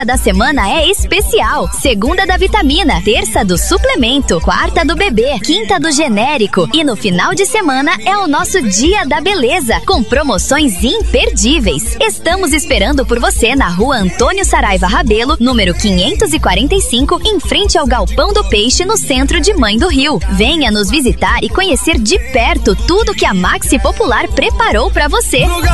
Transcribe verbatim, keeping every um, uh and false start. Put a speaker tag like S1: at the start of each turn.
S1: da semana é especial. Segunda da vitamina, terça do suplemento, quarta do bebê, quinta do genérico e no final de semana é o nosso Dia da Beleza, com promoções imperdíveis. Estamos esperando por você na rua Antônio Saraiva Rabelo, número quinhentos e quarenta e cinco, em frente ao Galpão do Peixe, no centro de Mãe do Rio. Venha nos visitar e conhecer de perto tudo que a Maxi Popular preparou para você.